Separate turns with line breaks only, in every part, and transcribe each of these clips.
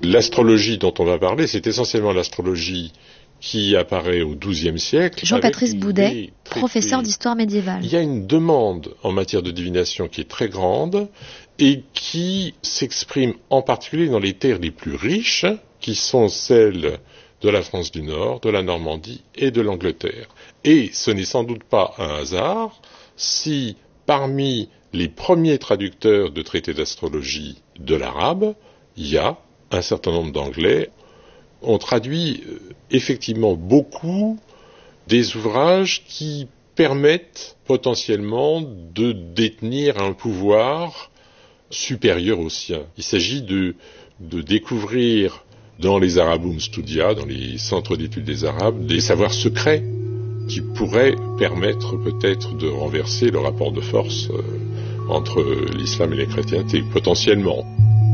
L'astrologie dont on va parler, c'est essentiellement l'astrologie qui apparaît au XIIe siècle.
Jean-Patrice Boudet, professeur d'histoire médiévale.
Il y a une demande en matière de divination qui est très grande et qui s'exprime en particulier dans les terres les plus riches, qui sont celles de la France du Nord, de la Normandie et de l'Angleterre. Et ce n'est sans doute pas un hasard si parmi les premiers traducteurs de traités d'astrologie de l'arabe, il y a un certain nombre d'Anglais. On traduit effectivement beaucoup des ouvrages qui permettent potentiellement de détenir un pouvoir supérieur au sien. Il s'agit de découvrir dans les Arabum Studia, dans les centres d'études des Arabes, des savoirs secrets qui pourraient permettre peut-être de renverser le rapport de force entre l'islam et les chrétientés, potentiellement.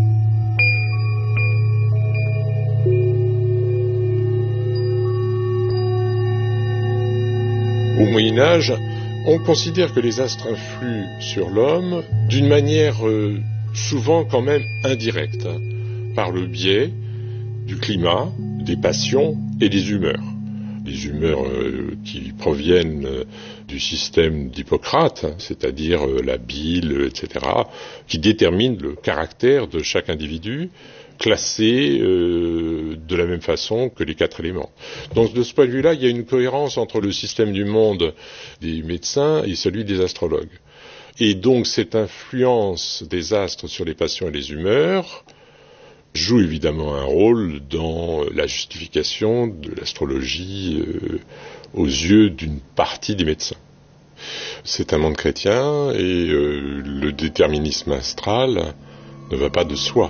Au Moyen-Âge, on considère que les astres influent sur l'homme d'une manière souvent quand même indirecte, par le biais du climat, des passions et des humeurs. Les humeurs qui proviennent du système d'Hippocrate, c'est-à-dire la bile, etc., qui déterminent le caractère de chaque individu, classé de la même façon que les 4 éléments. Donc de ce point de vue-là, il y a une cohérence entre le système du monde des médecins et celui des astrologues. Et donc cette influence des astres sur les passions et les humeurs joue évidemment un rôle dans la justification de l'astrologie aux yeux d'une partie des médecins. C'est un monde chrétien et le déterminisme astral ne va pas de soi.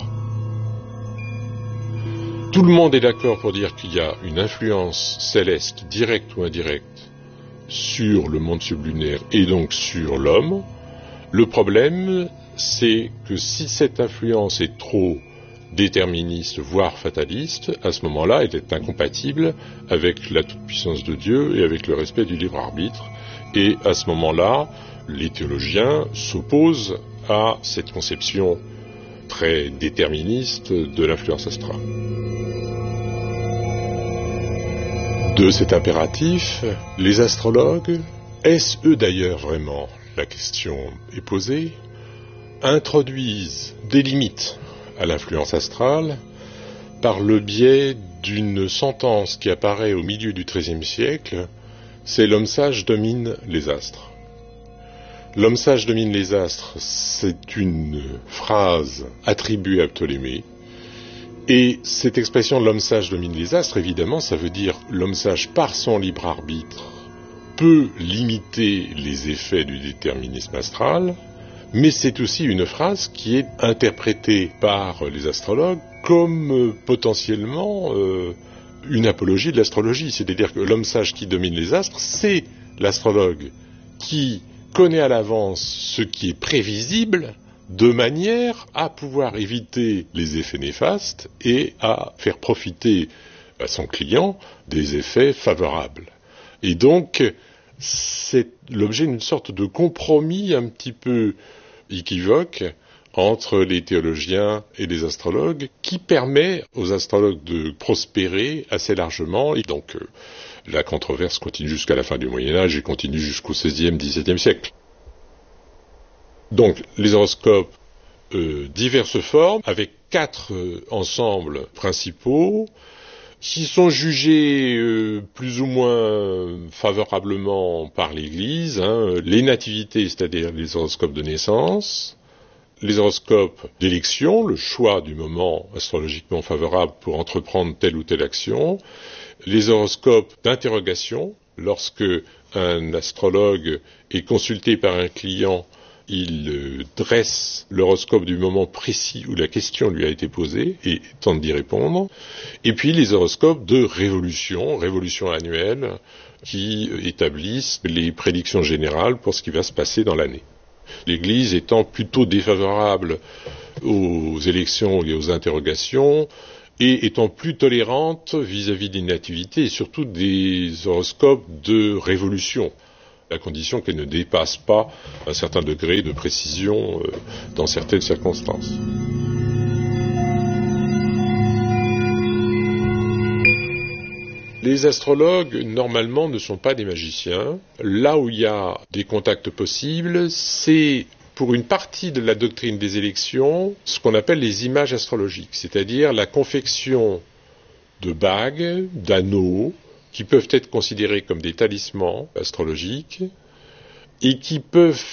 Tout le monde est d'accord pour dire qu'il y a une influence céleste, directe ou indirecte, sur le monde sublunaire et donc sur l'homme. Le problème, c'est que si cette influence est trop déterministe, voire fataliste, à ce moment-là, elle est incompatible avec la toute-puissance de Dieu et avec le respect du libre arbitre. Et à ce moment-là, les théologiens s'opposent à cette conception très déterministe de l'influence astrale. De cet impératif, les astrologues, est-ce eux d'ailleurs vraiment, la question est posée, introduisent des limites à l'influence astrale par le biais d'une sentence qui apparaît au milieu du XIIIe siècle, c'est l'homme sage domine les astres. L'homme sage domine les astres, c'est une phrase attribuée à Ptolémée. Et cette expression de l'homme sage domine les astres, évidemment, ça veut dire l'homme sage, par son libre arbitre, peut limiter les effets du déterminisme astral, mais c'est aussi une phrase qui est interprétée par les astrologues comme potentiellement une apologie de l'astrologie. C'est-à-dire que l'homme sage qui domine les astres, c'est l'astrologue qui connaît à l'avance ce qui est prévisible, de manière à pouvoir éviter les effets néfastes et à faire profiter à son client des effets favorables. Et donc, c'est l'objet d'une sorte de compromis un petit peu équivoque entre les théologiens et les astrologues qui permet aux astrologues de prospérer assez largement. Et donc, la controverse continue jusqu'à la fin du Moyen-Âge et continue jusqu'au XVIe, XVIIe siècle. Donc, les horoscopes, diverses formes, avec 4 ensembles principaux, qui sont jugés plus ou moins favorablement par l'Église, les nativités, c'est-à-dire les horoscopes de naissance, les horoscopes d'élection, le choix du moment astrologiquement favorable pour entreprendre telle ou telle action, les horoscopes d'interrogation, lorsque un astrologue est consulté par un client, il dresse l'horoscope du moment précis où la question lui a été posée et tente d'y répondre. Et puis les horoscopes de révolution annuelle, qui établissent les prédictions générales pour ce qui va se passer dans l'année. L'Église étant plutôt défavorable aux élections et aux interrogations, et étant plus tolérante vis-à-vis des nativités et surtout des horoscopes de révolution, à condition qu'elle ne dépasse pas un certain degré de précision dans certaines circonstances. Les astrologues, normalement, ne sont pas des magiciens. Là où il y a des contacts possibles, c'est pour une partie de la doctrine des élections, ce qu'on appelle les images astrologiques, c'est-à-dire la confection de bagues, d'anneaux, qui peuvent être considérés comme des talismans astrologiques et qui peuvent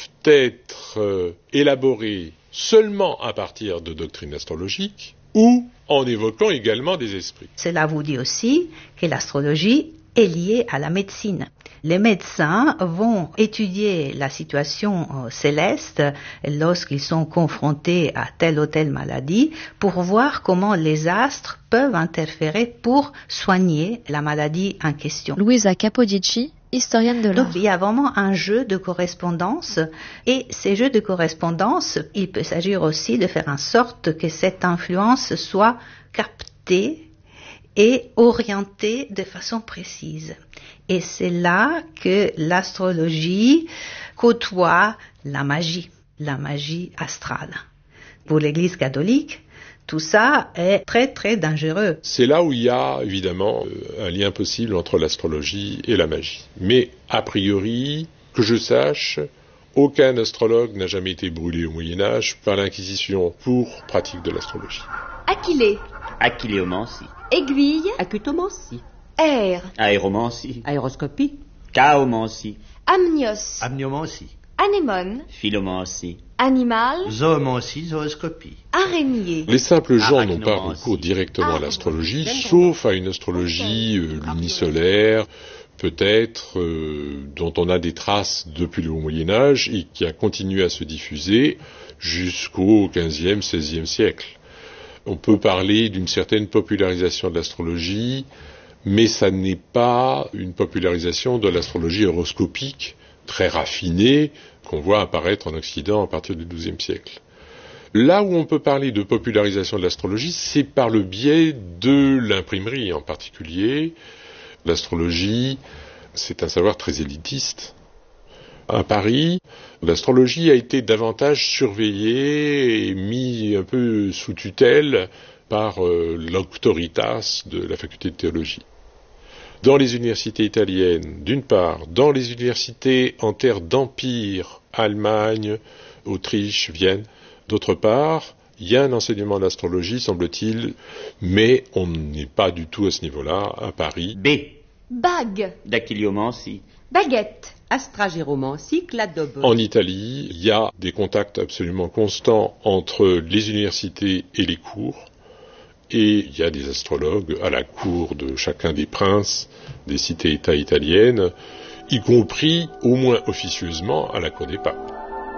être élaborés seulement à partir de doctrines astrologiques ou en évoquant également des esprits.
Cela vous dit aussi que l'astrologie est liée à la médecine. Les médecins vont étudier la situation céleste lorsqu'ils sont confrontés à telle ou telle maladie pour voir comment les astres peuvent interférer pour soigner la maladie en question.
Luisa Capodici, historienne de l'art.
Donc il y a vraiment un jeu de correspondance et ces jeux de correspondance, il peut s'agir aussi de faire en sorte que cette influence soit captée et orientée de façon précise. Et c'est là que l'astrologie côtoie la magie astrale. Pour l'Église catholique, tout ça est très très dangereux.
C'est là où il y a évidemment un lien possible entre l'astrologie et la magie. Mais a priori, que je sache, aucun astrologue n'a jamais été brûlé au Moyen-Âge par l'Inquisition pour pratique de l'astrologie.
Aquilée.
Aquiléomancie.
Aiguille.
Acutomancie.
Air.
Aéromancie.
Aéroscopie.
Chaomancie.
Amnios.
Amniomancie.
Anémone.
Philomancie.
Animal.
Zoomancie, zooscopie.
Araignée.
Les simples gens n'ont pas
Arachnomancie.
recours directement à l'astrologie, sauf à une astrologie lunisolaire, peut-être, dont on a des traces depuis le Haut-Moyen-Âge et qui a continué à se diffuser jusqu'au XVe, XVIe siècle. On peut parler d'une certaine popularisation de l'astrologie, mais ça n'est pas une popularisation de l'astrologie horoscopique très raffinée qu'on voit apparaître en Occident à partir du XIIe siècle. Là où on peut parler de popularisation de l'astrologie, c'est par le biais de l'imprimerie en particulier. L'astrologie, c'est un savoir très élitiste. À Paris, l'astrologie a été davantage surveillée et mis un peu sous tutelle par l'auctoritas de la faculté de théologie. Dans les universités italiennes, d'une part, dans les universités en terre d'empire, Allemagne, Autriche, Vienne, d'autre part, il y a un enseignement d'astrologie, semble-t-il, mais on n'est pas du tout à ce niveau-là à Paris.
B.
Bague.
Dactyliomancie.
Baguette.
Astragéromancie, cladobe.
En Italie, il y a des contacts absolument constants entre les universités et les cours, et il y a des astrologues à la cour de chacun des princes des cités-États italiennes, y compris, au moins officieusement, à la cour des papes.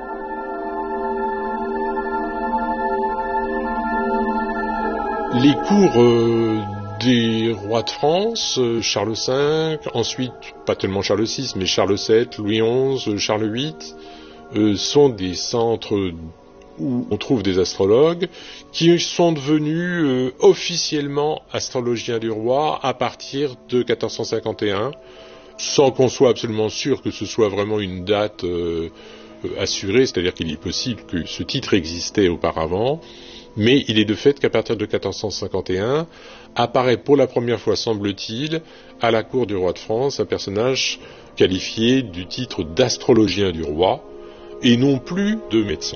Les cours des rois de France, Charles V, ensuite, pas tellement Charles VI, mais Charles VII, Louis XI, Charles VIII, sont des centres où on trouve des astrologues qui sont devenus officiellement astrologiens du roi à partir de 1451, sans qu'on soit absolument sûr que ce soit vraiment une date assurée, c'est-à-dire qu'il est possible que ce titre existait auparavant, mais il est de fait qu'à partir de 1451, apparaît pour la première fois, semble-t-il, à la cour du roi de France, un personnage qualifié du titre d'astrologien du roi, et non plus de médecin.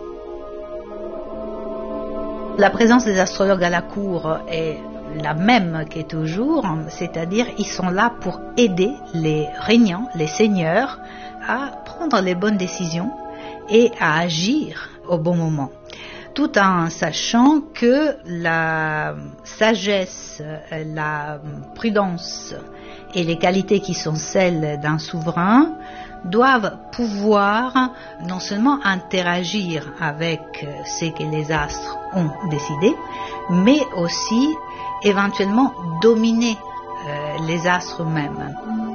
La présence des astrologues à la cour est la même que toujours, c'est-à-dire ils sont là pour aider les régnants, les seigneurs, à prendre les bonnes décisions et à agir au bon moment, tout en sachant que la sagesse, la prudence et les qualités qui sont celles d'un souverain doivent pouvoir non seulement interagir avec ce que les astres ont décidé, mais aussi éventuellement dominer les astres eux-mêmes.